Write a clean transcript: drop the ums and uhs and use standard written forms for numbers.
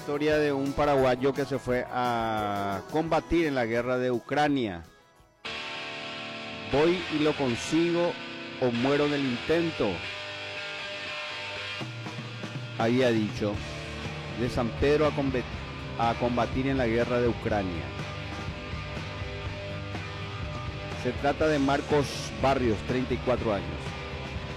historia de un paraguayo que se fue a combatir en la guerra de Ucrania. Voy y lo consigo o muero en el intento, había dicho, de San Pedro a combatir en la guerra de Ucrania. Se trata de Marcos Barrios, 34 años.